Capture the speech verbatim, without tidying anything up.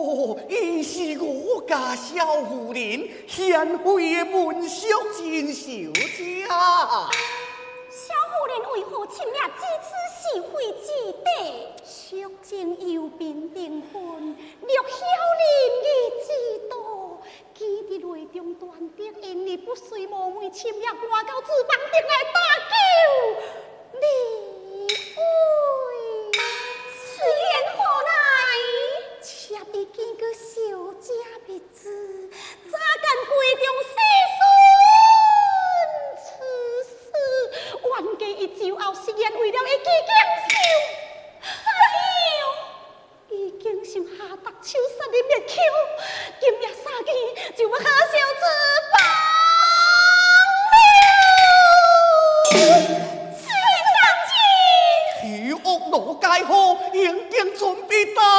哦，伊是我家小夫人贤惠的文淑真小姐。 小夫人为何亲命至此是非之地？淑贞有病订婚，略晓仁义之道，记伫内中断定，因你不遂无门，亲命赶到厨房顶来打救离婚。此言何来？妾已见过小姐面子，怎敢闺中细孙此事？冤家一酒后，誓言为了会记江秀。已经想下达手杀你灭口，今夜三更就要下小子放了。此当今， 天恶路解好，已经准备大